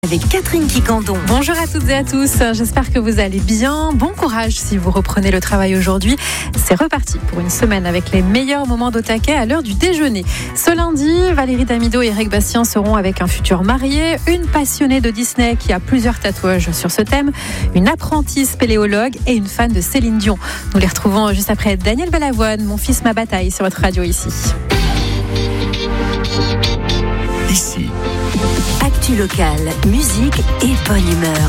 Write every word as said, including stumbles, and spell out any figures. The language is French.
Avec Catherine Quicandon. Bonjour à toutes et à tous, j'espère que vous allez bien. Bon courage si vous reprenez le travail aujourd'hui. C'est reparti pour une semaine avec les meilleurs moments d'au taquet à l'heure du déjeuner. Ce lundi, Valérie Damido et Eric Bastien seront avec un futur marié, une passionnée de Disney qui a plusieurs tatouages sur ce thème, une apprentie spéléologue et une fan de Céline Dion. Nous les retrouvons juste après Daniel Balavoine, Mon fils, ma bataille sur votre radio ici. Ici. Actu locale, musique et bonne humeur.